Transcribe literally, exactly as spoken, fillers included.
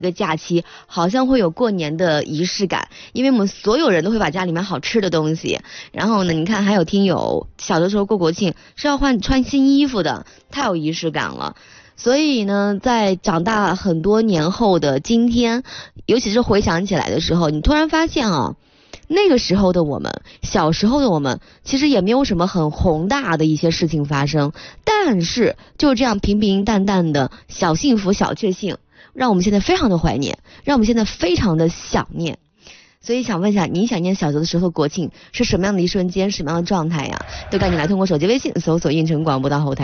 一个假期好像会有过年的仪式感，因为我们所有人都会把家里面好吃的东西，然后呢，你看还有听友小的时候过国庆是要换穿新衣服的，太有仪式感了。所以呢，在长大很多年后的今天，尤其是回想起来的时候，你突然发现啊，那个时候的我们，小时候的我们，其实也没有什么很宏大的一些事情发生，但是就这样平平淡淡的小幸福、小确幸，让我们现在非常的怀念，让我们现在非常的想念。所以想问一下，你想念小的时候国庆是什么样的一瞬间，什么样的状态呀？都赶紧来通过手机微信搜索运城广播到后台。